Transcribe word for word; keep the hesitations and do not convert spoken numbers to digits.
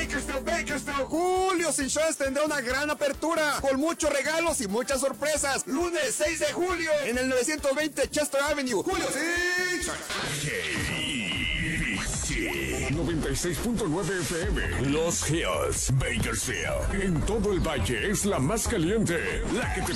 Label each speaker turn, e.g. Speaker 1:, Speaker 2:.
Speaker 1: Bakersfield, Bakersfield. Julio Sin Shows tendrá una gran apertura con muchos regalos y muchas sorpresas. Lunes seis de julio en el novecientos veinte Chester Avenue. Julio Sin Shows.
Speaker 2: noventa y seis punto nueve F M. Los Hills, Bakersfield. En todo el valle es la más caliente. La que te